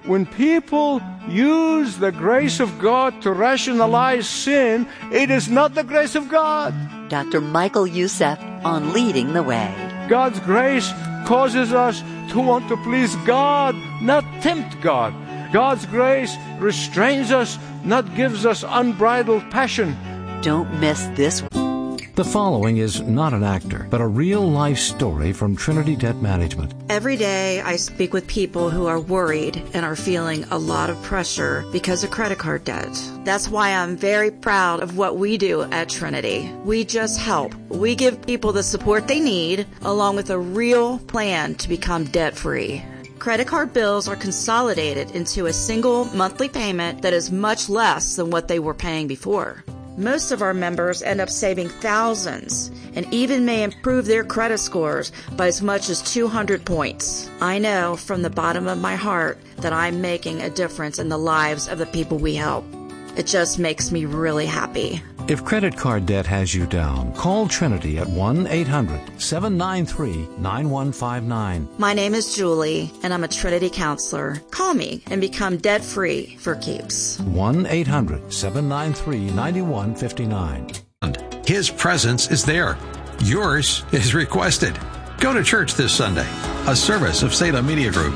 when people use the grace of God to rationalize sin, it is not the grace of God. Dr. Michael Youssef on Leading the Way. God's grace causes us to want to please God, not tempt God. God's grace restrains us, not gives us unbridled passion. Don't miss this. The following is not an actor, but a real-life story from Trinity Debt Management. Every day I speak with people who are worried and are feeling a lot of pressure because of credit card debt. That's why I'm very proud of what we do at Trinity. We just help. We give people the support they need, along with a real plan to become debt-free. Credit card bills are consolidated into a single monthly payment that is much less than what they were paying before. Most of our members end up saving thousands and even may improve their credit scores by as much as 200 points. I know from the bottom of my heart that I'm making a difference in the lives of the people we help. It just makes me really happy. If credit card debt has you down, call Trinity at 1-800-793-9159. My name is Julie, and I'm a Trinity counselor. Call me and become debt-free for keeps. 1-800-793-9159. His presence is there. Yours is requested. Go to church this Sunday, a service of Salem Media Group.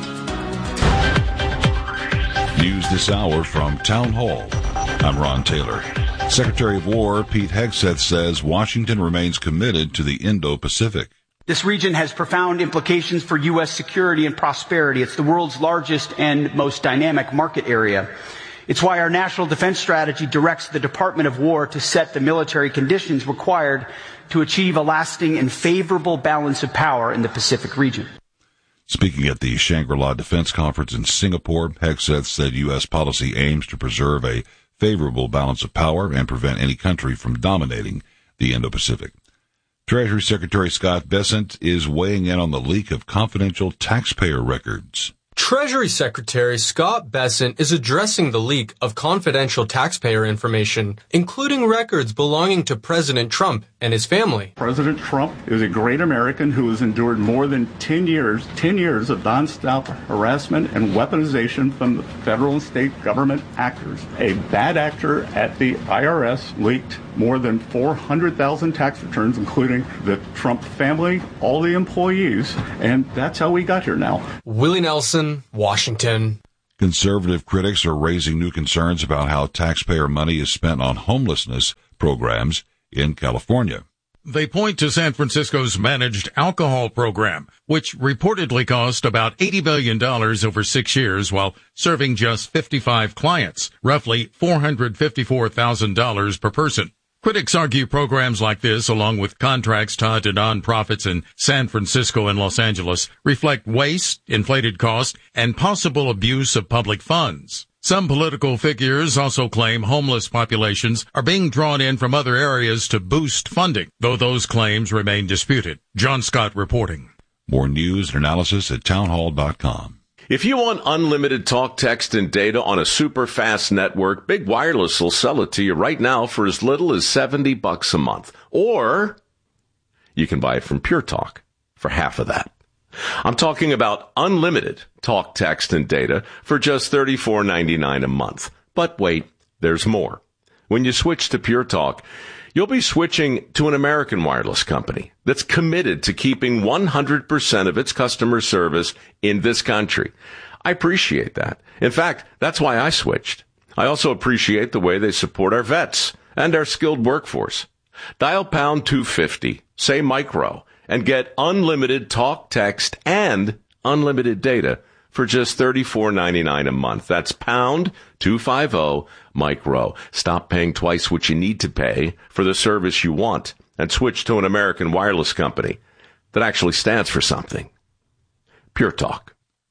News this hour from Town Hall. I'm Ron Taylor. Secretary of War Pete Hegseth says Washington remains committed to the Indo-Pacific. This region has profound implications for U.S. security and prosperity. It's the world's largest and most dynamic market area. It's why our national defense strategy directs the Department of War to set the military conditions required to achieve a lasting and favorable balance of power in the Pacific region. Speaking at the Shangri-La Defense Conference in Singapore, Hegseth said U.S. policy aims to preserve a favorable balance of power and prevent any country from dominating the Indo-Pacific. Treasury Secretary Scott Bessent is weighing in on the leak of confidential taxpayer records. Treasury Secretary Scott Bessent is addressing the leak of confidential taxpayer information, including records belonging to President Trump and his family. President Trump is a great American who has endured more than 10 years of nonstop harassment and weaponization from the federal and state government actors. A bad actor at the IRS leaked more than 400,000 tax returns, including the Trump family, all the employees, and that's how we got here now. Willie Nelson, Washington. Conservative critics are raising new concerns about how taxpayer money is spent on homelessness programs in California. They point to San Francisco's managed alcohol program, which reportedly cost about $80 billion over 6 years while serving just 55 clients, roughly $454,000 per person. Critics argue programs like this, along with contracts tied to nonprofits in San Francisco and Los Angeles, reflect waste, inflated cost, and possible abuse of public funds. Some political figures also claim homeless populations are being drawn in from other areas to boost funding, though those claims remain disputed. John Scott reporting. More news and analysis at townhall.com. If you want unlimited talk, text, and data on a super fast network, Big Wireless will sell it to you right now for as little as $70 a month. Or you can buy it from Pure Talk for half of that. I'm talking about unlimited talk, text, and data for just $34.99 a month. But wait, there's more. When you switch to Pure Talk, you'll be switching to an American wireless company that's committed to keeping 100% of its customer service in this country. I appreciate that. In fact, that's why I switched. I also appreciate the way they support our vets and our skilled workforce. Dial pound 250, say micro, and get unlimited talk, text, and unlimited data for just $34.99 a month. That's pound 250 micro. Stop paying twice what you need to pay for the service you want and switch to an American wireless company that actually stands for something. Pure Talk.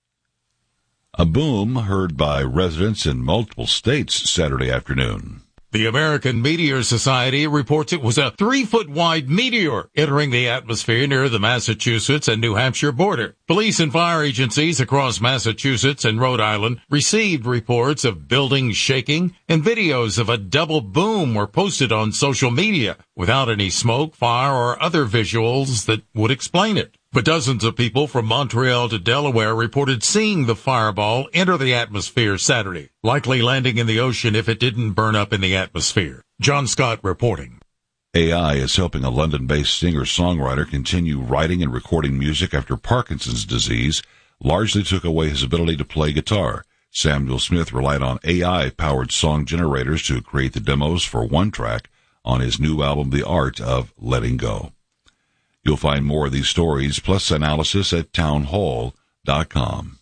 A boom heard by residents in multiple states Saturday afternoon. The American Meteor Society reports it was a 3-foot-wide meteor entering the atmosphere near the Massachusetts and New Hampshire border. Police and fire agencies across Massachusetts and Rhode Island received reports of buildings shaking, and videos of a double boom were posted on social media without any smoke, fire, or other visuals that would explain it. But dozens of people from Montreal to Delaware reported seeing the fireball enter the atmosphere Saturday, likely landing in the ocean if it didn't burn up in the atmosphere. John Scott reporting. AI is helping a London-based singer-songwriter continue writing and recording music after Parkinson's disease largely took away his ability to play guitar. Samuel Smith relied on AI-powered song generators to create the demos for one track on his new album, The Art of Letting Go. You'll find more of these stories plus analysis at townhall.com.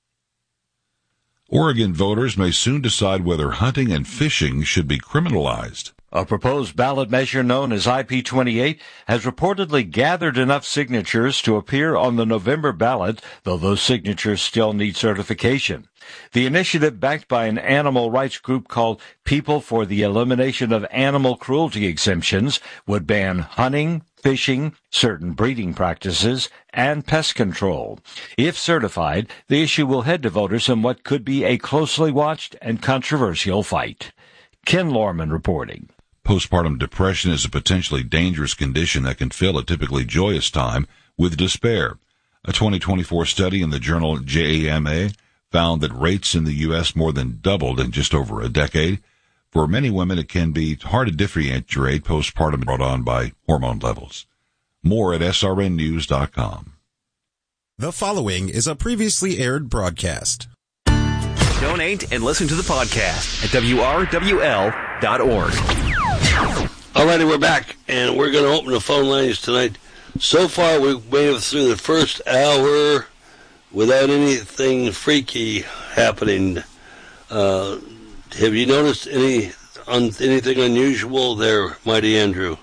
Oregon voters may soon decide whether hunting and fishing should be criminalized. A proposed ballot measure known as IP28 has reportedly gathered enough signatures to appear on the November ballot, though those signatures still need certification. The initiative, backed by an animal rights group called People for the Elimination of Animal Cruelty Exemptions, would ban hunting, fishing, certain breeding practices, and pest control. If certified, the issue will head to voters in what could be a closely watched and controversial fight. Ken Lorman reporting. Postpartum depression is a potentially dangerous condition that can fill a typically joyous time with despair. A 2024 study in the journal JAMA found that rates in the U.S. more than doubled in just over a decade. For many women, it can be hard to differentiate postpartum brought on by hormone levels. More at srnnews.com. The following is a previously aired broadcast. Donate and listen to the podcast at WRWL.org. All righty, we're back, and we're going to open the phone lines tonight. So far, we've made it through the first hour without anything freaky happening. Have you noticed anything unusual there, Mighty Andrew?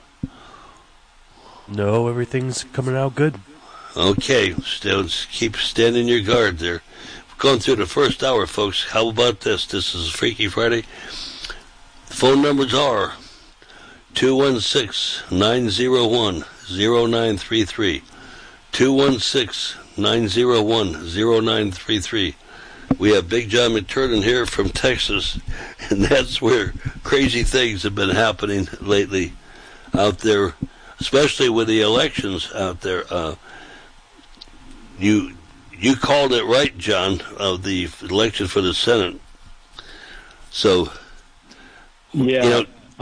No, everything's coming out good. Okay, keep standing your guard there. Going through the first hour, folks. How about this? This is Freaky Friday. The phone numbers are 216-901-0933. 216-901-0933. We have Big John McTurnan here from Texas, and that's where crazy things have been happening lately out there, especially with the elections out there. You called it right, John, of the election for the Senate. So, yeah,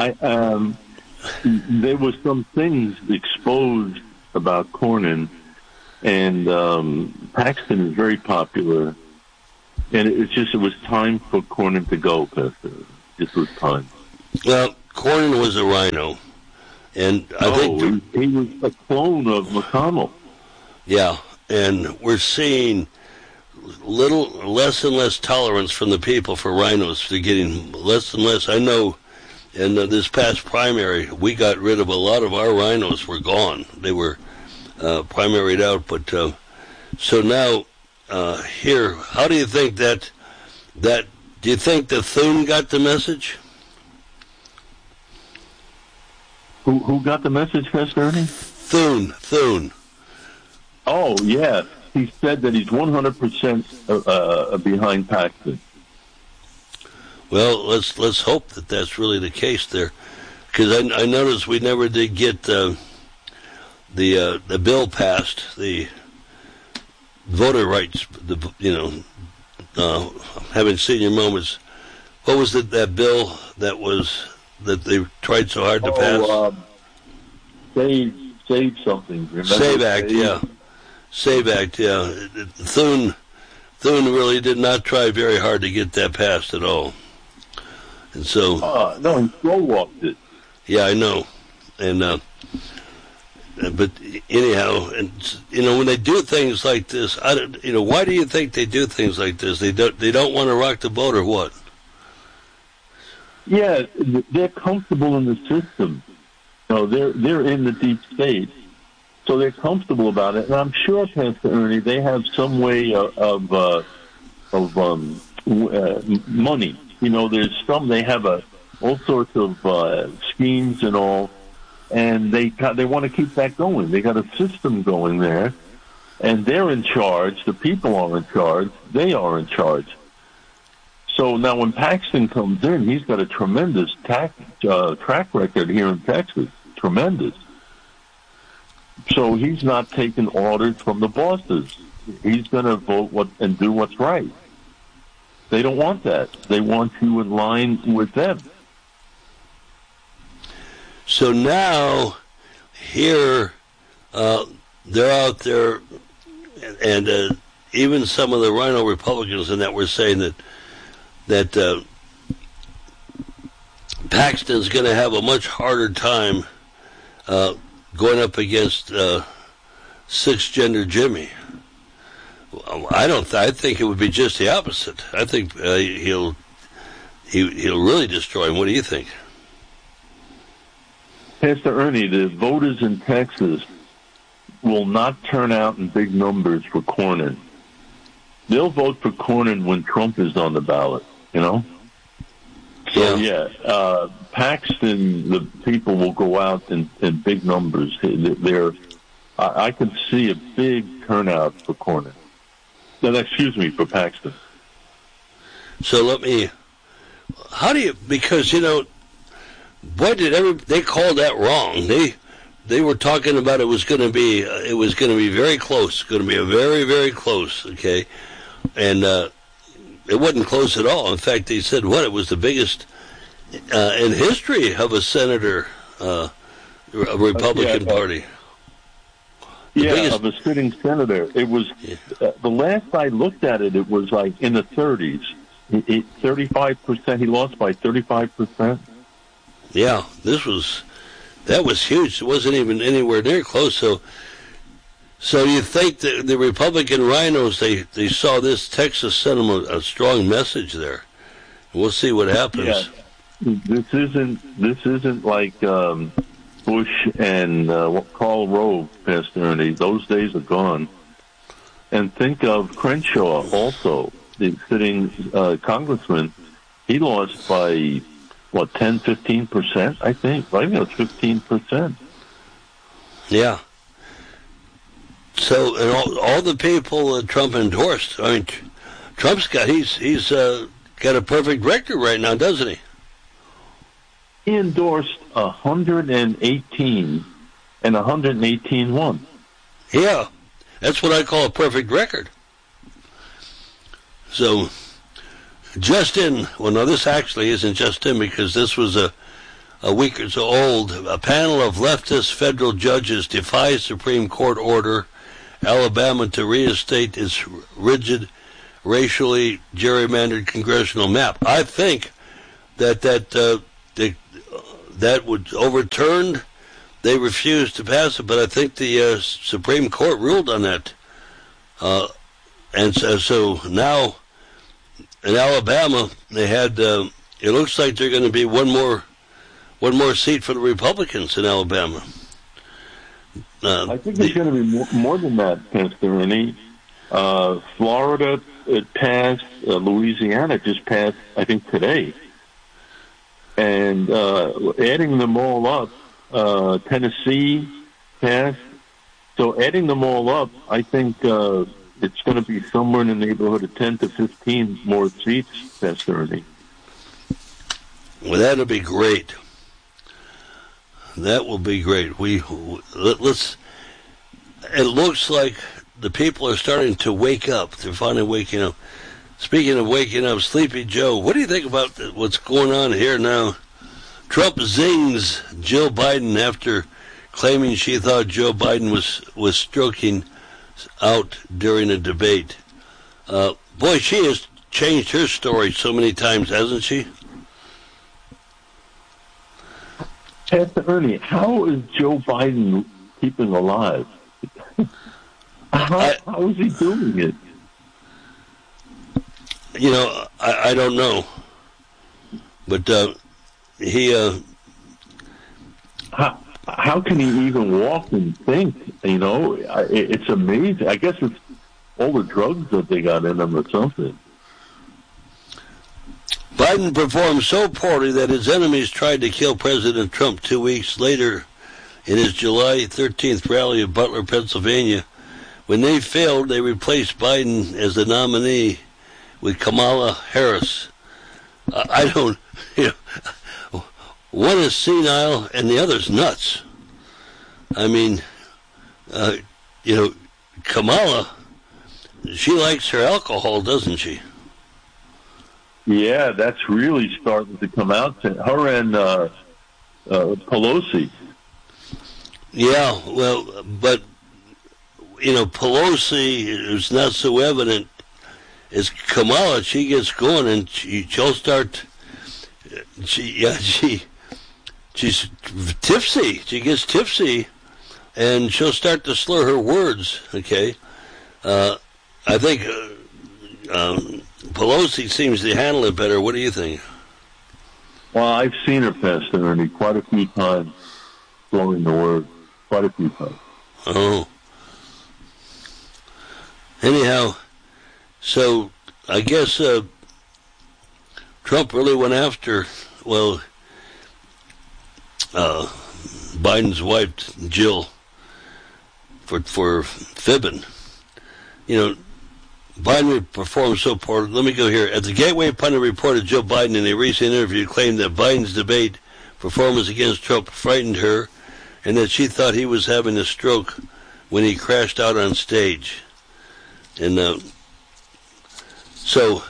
there was some things exposed about Cornyn, and Paxton is very popular, and it was time for Cornyn to go, Pastor. This was time. Well, Cornyn was a rhino, and I think he was a clone of McConnell. Yeah. And we're seeing less and less tolerance from the people for rhinos. They're getting less and less. I know in this past primary, we got rid of a lot of our rhinos. Were gone. They were primaried out. But so now here, how do you think that do you think the Thune got the message? Who got the message, Pastor Ernie? Thune. Oh, yeah. He said that he's 100% behind Paxton. Well, let's hope that that's really the case there, because I noticed we never did get the bill passed, the voter rights. Having senior moments. What was that bill that they tried so hard to pass? Save something. Remember? Save Act, yeah. Save Act, yeah. Thune really did not try very hard to get that passed at all. And so... no, he slow-walked it. Yeah, I know. And, but anyhow, and when they do things like this, why do you think they do things like this? They don't want to rock the boat or what? Yeah, they're comfortable in the system. They're in the deep state. So they're comfortable about it, and I'm sure, Pastor Ernie, they have some way of money. They have all sorts of schemes and all, and they want to keep that going. They got a system going there, and they're in charge. The people are in charge. They are in charge. So now when Paxton comes in, he's got a tremendous track record here in Texas. Tremendous. So he's not taking orders from the bosses. He's going to vote and do what's right. They don't want that. They want you in line with them. So now, here, they're out there, and even some of the Rhino Republicans in that were saying that Paxton's going to have a much harder time going up against cisgender Jimmy. I think it would be just the opposite. I think he'll really destroy him. What do you think? Pastor Ernie, the voters in Texas will not turn out in big numbers for Cornyn. They'll vote for Cornyn when Trump is on the ballot, you know? So, Paxton, the people will go out in big numbers. I can see a big turnout for Cornyn. No, excuse me, for Paxton. So because, you know, boy, they called that wrong. They were talking about it was going to be very close. Going to be a very, very close, okay? And it wasn't close at all. In fact, they said, it was the biggest in history of a senator, a Republican Party. Of a sitting senator. It was, the last I looked at it, it was like in the 30s. 35%, he lost by 35%. Yeah, that was huge. It wasn't even anywhere near close. So you think that the Republican rhinos, they saw this Texas sent them a strong message there. We'll see what happens. Yeah. This isn't like Bush and Karl Rove, Pastor Ernie. Those days are gone. And think of Crenshaw also, the sitting congressman. He lost by 10, 15%, I think. I think it was 15%. Yeah. So, and all the people Trump endorsed, I mean, Trump's got a perfect record right now, doesn't he? He endorsed 118, and 118 won. Yeah, that's what I call a perfect record. So, just in, well, no, this actually isn't just in, because this was a week or so old. A panel of leftist federal judges defies Supreme Court order Alabama to reinstate its rigid, racially gerrymandered congressional map. I think that was overturned. They refused to pass it, but I think the Supreme Court ruled on that. And so now in Alabama, they had. It looks like they're going to be one more seat for the Republicans in Alabama. I think it's going to be more than that, Pastor Ernie. Florida it passed. Louisiana just passed, I think, today. And adding them all up, Tennessee passed. So adding them all up, I think it's going to be somewhere in the neighborhood of 10 to 15 more seats, Pastor Ernie. Well, that'll be great. That will be great. Let's. It looks like the people are starting to wake up. They're finally waking up. Speaking of waking up, Sleepy Joe, what do you think about what's going on here now? Trump zings Jill Biden after claiming she thought Joe Biden was stroking out during a debate. Boy, she has changed her story so many times, hasn't she? Pastor Ernie, how is Joe Biden keeping alive? How is he doing it? You know, I don't know. But he... How can he even walk and think? You know, it's amazing. I guess it's all the drugs that they got in him or something. Biden performed so poorly that his enemies tried to kill President Trump 2 weeks later in his July 13th rally in Butler, Pennsylvania. When they failed, they replaced Biden as the nominee with Kamala Harris. I don't, one is senile and the other's nuts. I mean, Kamala, she likes her alcohol, doesn't she? Yeah, that's really starting to come out. Her and Pelosi. Yeah, well, but, Pelosi is not so evident as Kamala. She gets going and she'll start, she's tipsy. She gets tipsy and she'll start to slur her words, okay? I think Pelosi seems to handle it better. What do you think? Well, I've seen her, Pastor Ernie, quite a few times slurring the word. Quite a few times. Oh. Anyhow, so I guess Trump really went after, Biden's wife, Jill, for fibbing. Biden performed so poorly. Let me go here. At the Gateway Pundit reported Joe Biden in a recent interview claimed that Biden's debate performance against Trump frightened her and that she thought he was having a stroke when he crashed out on stage. And so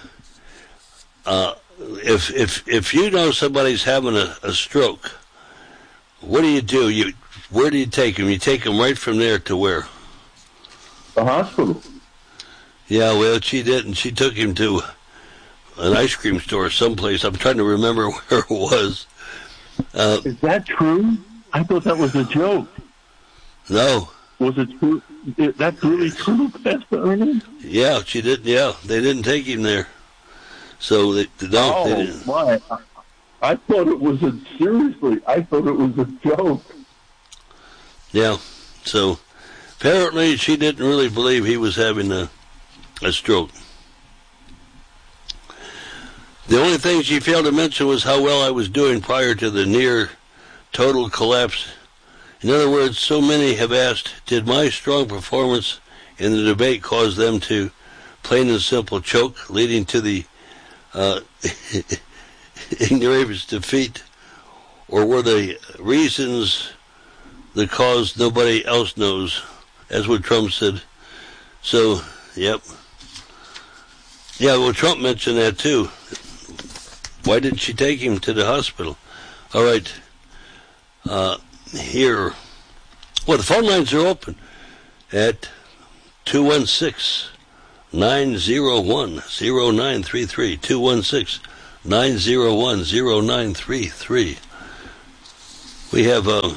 if you know somebody's having a stroke, what do? Where do you take him? You take him right from there to where? The hospital. Yeah, well, she didn't. She took him to an ice cream store someplace. I'm trying to remember where it was. Is that true? I thought that was a joke. No. Was it true? That's really true, Pastor Ernie? Yeah, she didn't. Yeah, they didn't take him there. So they didn't. My! I thought it was seriously. I thought it was a joke. Yeah. So apparently, she didn't really believe he was having a stroke. The only thing she failed to mention was how well I was doing prior to the near total collapse. In other words, so many have asked, did my strong performance in the debate cause them to plain and simple choke, leading to the ignominious defeat, or were the reasons the cause nobody else knows? That's what Trump said. So, yep. Yeah, well, Trump mentioned that too. Why didn't she take him to the hospital? All right. Here. Well, the phone lines are open at 216-901-0933. 216-901-0933. We have a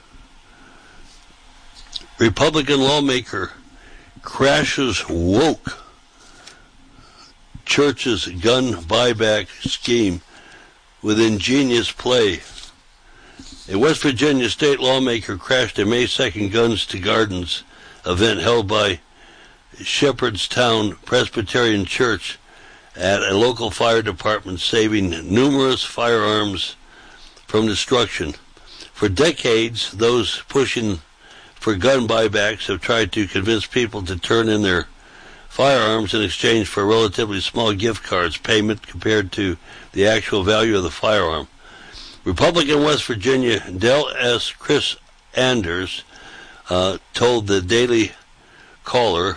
Republican lawmaker crashes woke church's gun buyback scheme with ingenious play. A West Virginia state lawmaker crashed a May 2nd Guns to Gardens event held by Shepherdstown Presbyterian Church at a local fire department, saving numerous firearms from destruction. For decades, those pushing for gun buybacks have tried to convince people to turn in their firearms in exchange for relatively small gift cards payment compared to the actual value of the firearm. Republican West Virginia Del S. Chris Anders told the Daily Caller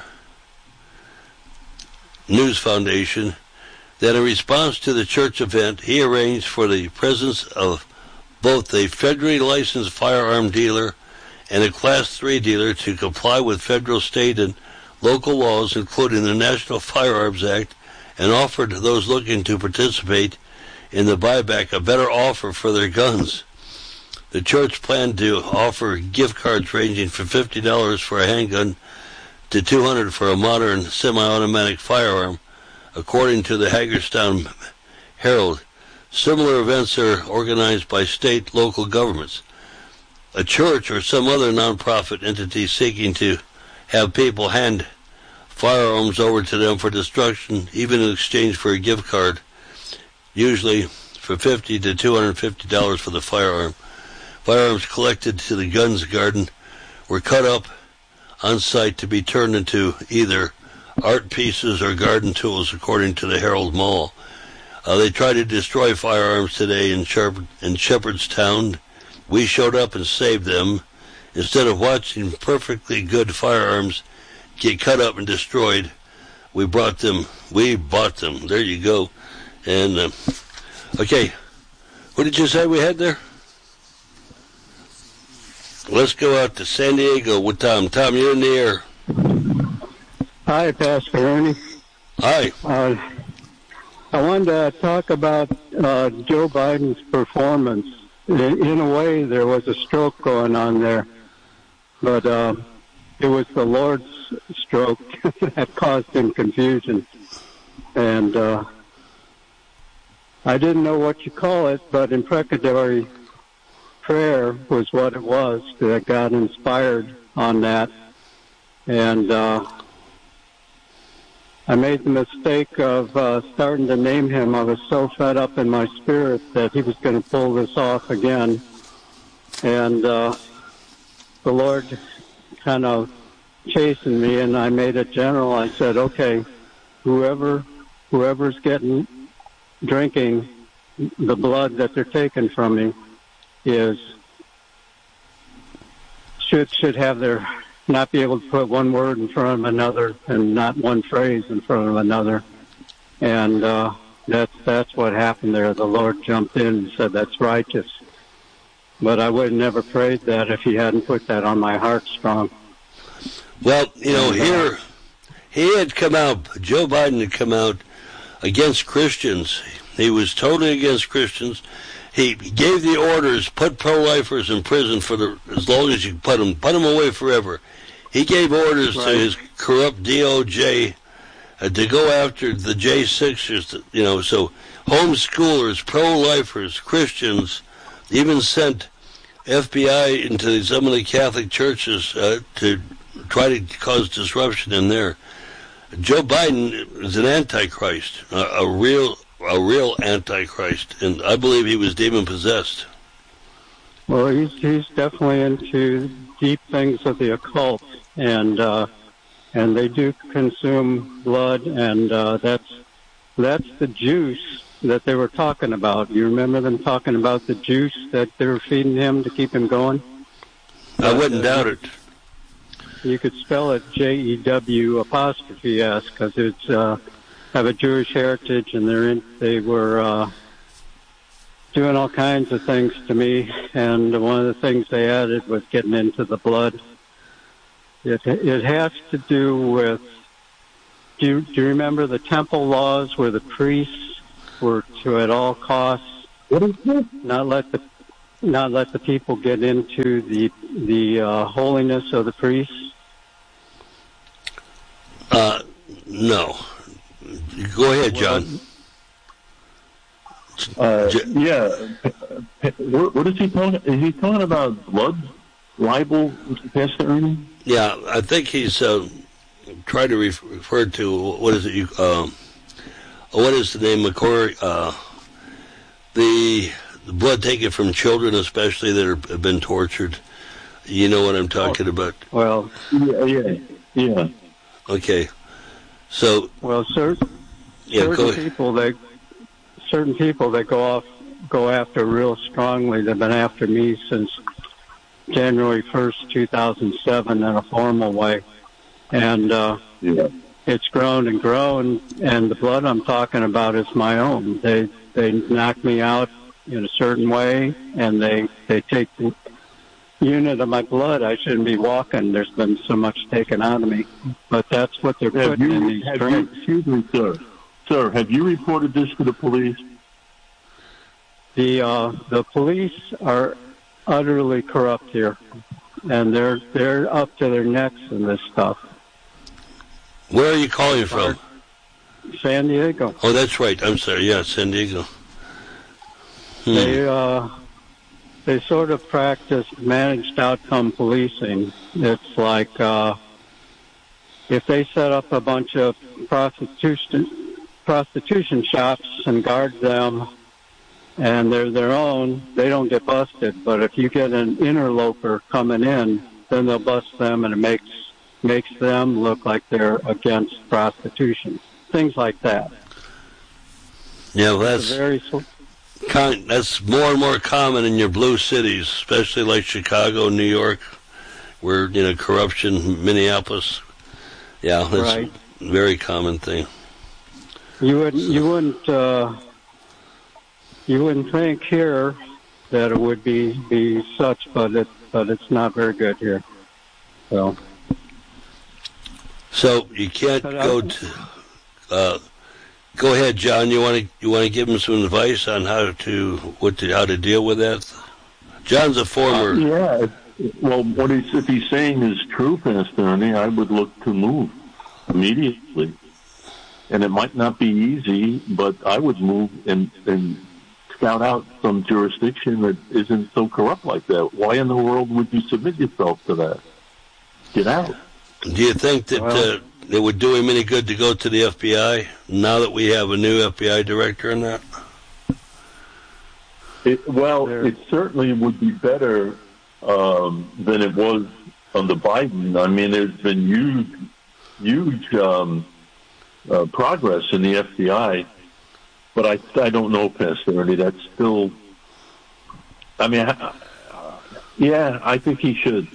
News Foundation that in response to the church event, he arranged for the presence of both a federally licensed firearm dealer and a Class 3 dealer to comply with federal, state, and local laws, including the National Firearms Act, and offered those looking to participate in the buyback a better offer for their guns. The church planned to offer gift cards ranging from $50 for a handgun to $200 for a modern semi-automatic firearm, according to the Hagerstown Herald. Similar events are organized by state, local governments. A church or some other nonprofit entity seeking to have people hand firearms over to them for destruction, even in exchange for a gift card, usually for $50 to $250 for the firearm. Firearms collected to the Guns Garden were cut up on site to be turned into either art pieces or garden tools, according to the Herald Mall. They tried to destroy firearms today in Shepherdstown. We showed up and saved them, Instead of watching perfectly good firearms get cut up and destroyed, we bought them. There you go. And, okay, what did you say we had there? Let's go out to San Diego with Tom. Tom, you're in the air. Hi, Pastor Ernie. Hi. I wanted to talk about Joe Biden's performance. In a way, there was a stroke going on there, but it was the Lord's stroke that caused him confusion. And I didn't know what you call it, but imprecatory prayer was what it was that got inspired on that. And I made the mistake of starting to name him. I was so fed up in my spirit that he was going to pull this off again. And the Lord kind of chastened me, and I made it general. I said, okay, whoever's drinking the blood that they're taking from me should have their not be able to put one word in front of another and not one phrase in front of another. And that's what happened there. The Lord jumped in and said, that's righteous. But I would have never prayed that if he hadn't put that on my heart strong. Well, here he had come out, Joe Biden had come out against Christians. He was totally against Christians. He gave the orders, put pro-lifers in prison as long as you put them away forever. He gave orders to his corrupt DOJ to go after the J6ers, so homeschoolers, pro-lifers, Christians, even sent FBI into some of the Catholic churches to try to cause disruption in there. Joe Biden is an antichrist, a real antichrist, and I believe he was demon-possessed. Well, he's definitely into deep things of the occult, and they do consume blood, and that's the juice that they were talking about. You remember them talking about the juice that they were feeding him to keep him going? I wouldn't doubt it. You could spell it JEW''S because it's have a Jewish heritage, and they were doing all kinds of things to me, and one of the things they added was getting into the blood. It has to do with, do you remember the temple laws where the priests were to at all costs not let the people get into the holiness of the priests? No. Go ahead, John. Yeah. What is he talking? Is he talking about blood libel, Pastor Ernie? Yeah, I think he's trying to refer to what is it? What is the name? McCoy? The blood taken from children, especially that have been tortured. You know what I'm talking about? Well, yeah. Okay. So. Well, certain people that go after real strongly. They've been after me since January 1st, 2007, in a formal way, and it's grown and grown. And the blood I'm talking about is my own. They knock me out in a certain way, and they take the unit of my blood. I shouldn't be walking. There's been so much taken out of me, but that's what they're putting in these drinks. Excuse me, sir. Sir, have you reported this to the police? The police are utterly corrupt here, and they're up to their necks in this stuff. Where are you calling from? San Diego. Oh, that's right. I'm sorry. Yeah, San Diego. They sort of practice managed outcome policing. It's like if they set up a bunch of prostitution shops and guard them, and they're their own, they don't get busted. But if you get an interloper coming in, then they'll bust them, and it makes them look like they're against prostitution. Things like that. Yeah, well, that's more and more common in your blue cities, especially like Chicago, New York. where, corruption, Minneapolis. Yeah, that's right. a very common thing. You wouldn't think here that it would be such, but it's not very good here. So you can't go to. Go ahead, John. You want to give him some advice on how to deal with that? John's a former. Yeah. Well, if he's saying is true, Pastor Ernie, I would look to move immediately. And it might not be easy, but I would move and scout out some jurisdiction that isn't so corrupt like that. Why in the world would you submit yourself to that? Get out. Do you think that it would do him any good to go to the FBI now that we have a new FBI director in that? It certainly would be better than it was under Biden. I mean, there's been huge progress in the FBI, but I don't know, Pastor Ernie. That's still. I mean, I think he should.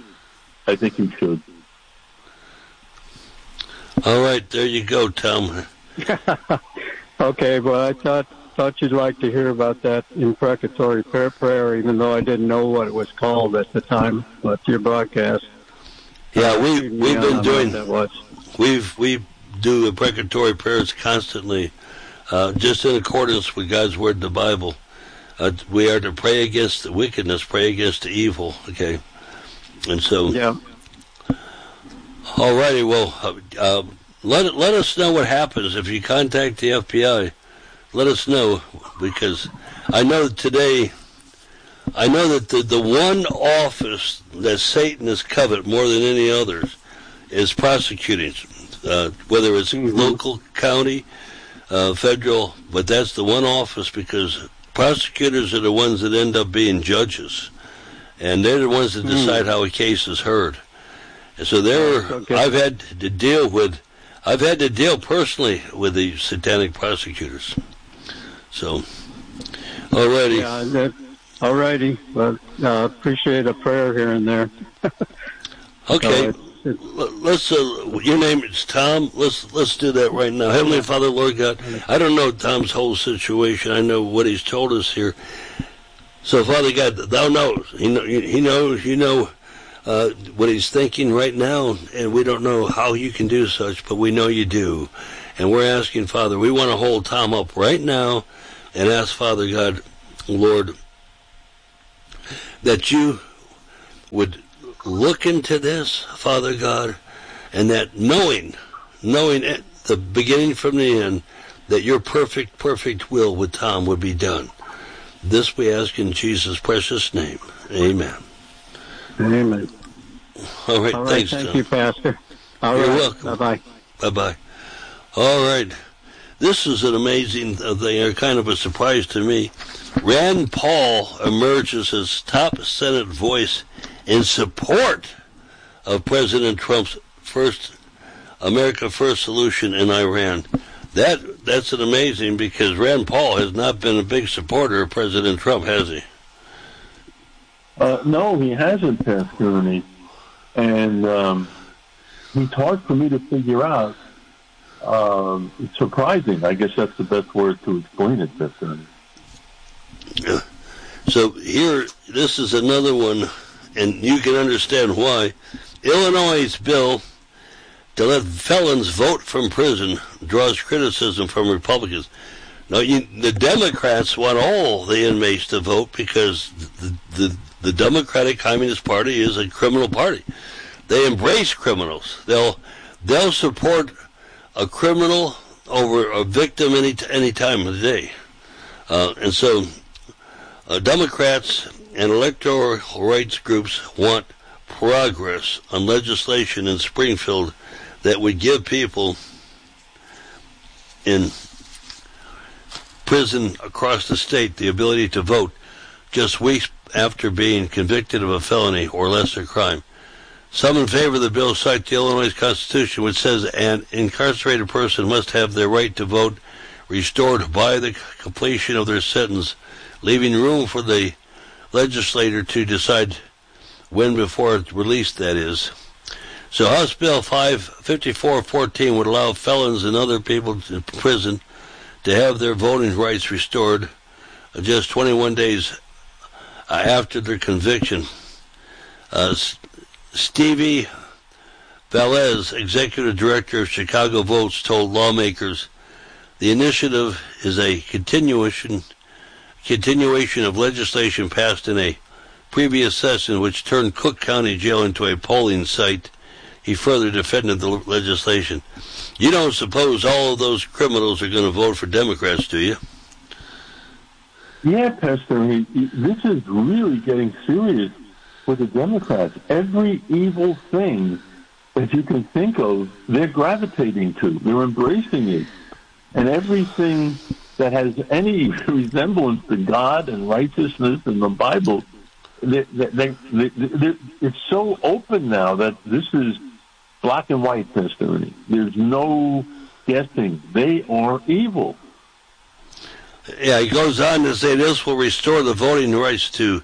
All right, there you go, Tom. Okay, well, I thought you'd like to hear about that imprecatory prayer, even though I didn't know what it was called at the time. But your broadcast. Yeah, we've been doing. We do imprecatory prayers constantly, just in accordance with God's word, the Bible. We are to pray against the wickedness, pray against the evil. Okay, and so. Yeah. All righty. Well, let us know what happens if you contact the FBI. Let us know, because I know that today. I know that the one office that Satan has coveted more than any others is prosecuting, whether it's local, county, federal, but that's the one office, because prosecutors are the ones that end up being judges, and they're the ones that decide how a case is heard. And so I've had to deal personally with the satanic prosecutors. So, alrighty. Yeah, alrighty. Well, appreciate a prayer here and there. Okay. Let's. Your name is Tom. Let's do that right now. Heavenly Father, Lord God, I don't know Tom's whole situation. I know what he's told us here. So, Father God, Thou knows. He knows. You know what he's thinking right now, and we don't know how you can do such, but we know you do. And we're asking, Father, we want to hold Tom up right now and ask, Father God, Lord, that you would look into this, Father God, and that knowing at the beginning from the end, that your perfect will with Tom would be done. This we ask in Jesus' precious name. Amen. Amen. All right, thanks, thank Tom. you, Pastor. You're welcome. Bye-bye. Bye-bye. All right. This is an amazing thing, or kind of a surprise to me. Rand Paul emerges as top Senate voice in support of President Trump's America First solution in Iran. That's an amazing, because Rand Paul has not been a big supporter of President Trump, has he? No, he hasn't, Pastor Ernie. And it's hard for me to figure out. It's surprising. I guess that's the best word to explain it, Pastor Ernie. So here, this is another one, and you can understand why. Illinois' bill to let felons vote from prison draws criticism from Republicans. Now, the Democrats want all the inmates to vote, because the Democratic Communist Party is a criminal party. They embrace criminals. They'll support a criminal over a victim any time of the day. And so Democrats and electoral rights groups want progress on legislation in Springfield that would give people in prison across the state the ability to vote just weeks after being convicted of a felony or lesser crime. Some in favor of the bill cite the Illinois Constitution, which says an incarcerated person must have their right to vote restored by the completion of their sentence, leaving room for the legislator to decide when before it's released, that is. So House Bill 5414 would allow felons and other people in prison to have their voting rights restored just 21 days after their conviction. Stevie Velez, executive director of Chicago Votes, told lawmakers the initiative is a continuation of legislation passed in a previous session which turned Cook County Jail into a polling site. He further defended the legislation. You don't suppose all of those criminals are going to vote for Democrats, do you? Yeah, Pastor, this is really getting serious with the Democrats. Every evil thing that you can think of, they're gravitating to. They're embracing it. And everything that has any resemblance to God and righteousness and the Bible, it's so open now that this is black and white testimony. There's no guessing. They are evil. Yeah, he goes on to say this will restore the voting rights to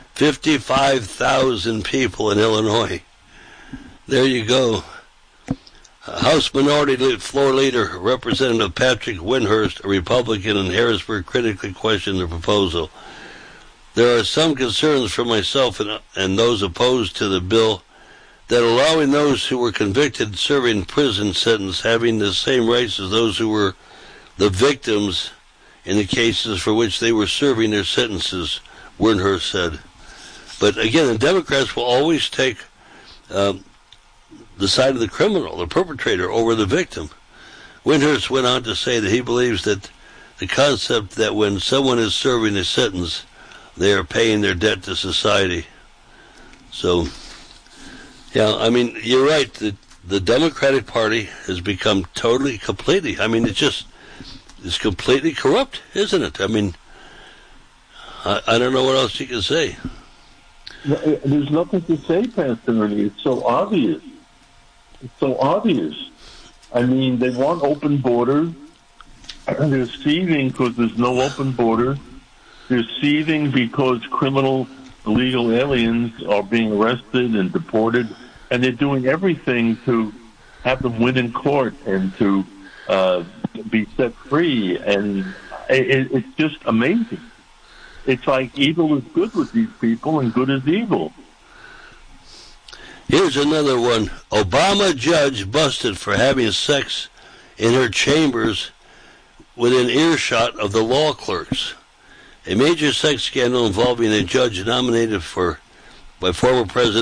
55,000 people in Illinois. There you go. House Minority Floor Leader Representative Patrick Windhurst, a Republican in Harrisburg, critically questioned the proposal. There are some concerns for myself and those opposed to the bill that allowing those who were convicted serving prison sentence having the same rights as those who were the victims in the cases for which they were serving their sentences, Windhurst said. But again, the Democrats will always take the side of the criminal, the perpetrator, over the victim. Windhurst went on to say that he believes that the concept that when someone is serving a sentence, they are paying their debt to society. So, yeah, I mean, you're right. The Democratic Party has become completely, I mean, it's completely corrupt, isn't it? I mean, I don't know what else you can say. There's nothing to say, Pastor Ernie. It's so obvious. It's so obvious. I mean, they want open borders. They're seething because there's no open border. They're seething because criminal illegal aliens are being arrested and deported, and they're doing everything to have them win in court and to be set free. And it's just amazing. It's like evil is good with these people and good is evil. Here's another one. Obama judge busted for having sex in her chambers within earshot of the law clerks. A major sex scandal involving a judge nominated by former President